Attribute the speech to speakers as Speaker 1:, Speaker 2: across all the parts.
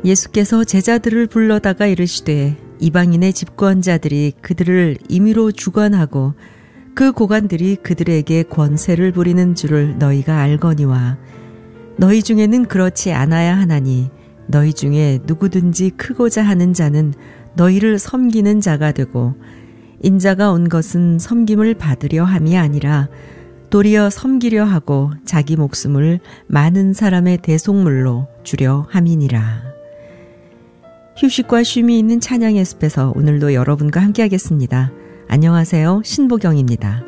Speaker 1: 예수께서 제자들을 불러다가 이르시되 이방인의 집권자들이 그들을 임의로 주관하고 그 고관들이 그들에게 권세를 부리는 줄을 너희가 알거니와 너희 중에는 그렇지 않아야 하나니 너희 중에 누구든지 크고자 하는 자는 너희를 섬기는 자가 되고 인자가 온 것은 섬김을 받으려 함이 아니라 도리어 섬기려 하고 자기 목숨을 많은 사람의 대속물로 주려 함이니라. 휴식과 쉼이 있는 찬양의 숲에서 오늘도 여러분과 함께하겠습니다. 안녕하세요. 신보경입니다.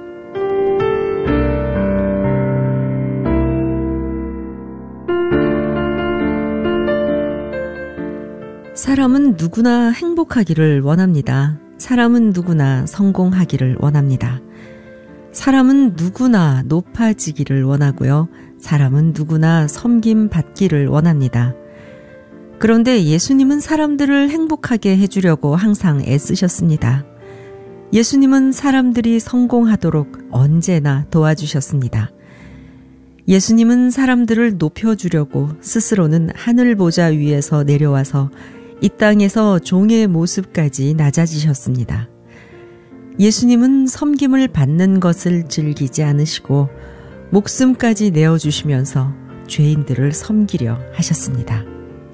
Speaker 1: 사람은 누구나 행복하기를 원합니다. 사람은 누구나 성공하기를 원합니다. 사람은 누구나 높아지기를 원하고요. 사람은 누구나 섬김 받기를 원합니다. 그런데 예수님은 사람들을 행복하게 해주려고 항상 애쓰셨습니다. 예수님은 사람들이 성공하도록 언제나 도와주셨습니다. 예수님은 사람들을 높여주려고 스스로는 하늘 보좌 위에서 내려와서 이 땅에서 종의 모습까지 낮아지셨습니다. 예수님은 섬김을 받는 것을 즐기지 않으시고 목숨까지 내어주시면서 죄인들을 섬기려 하셨습니다.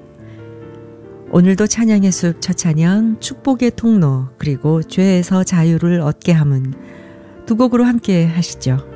Speaker 1: 오늘도 찬양의 숲 첫 찬양, 축복의 통로, 그리고 죄에서 자유를 얻게 함은 두 곡으로 함께 하시죠.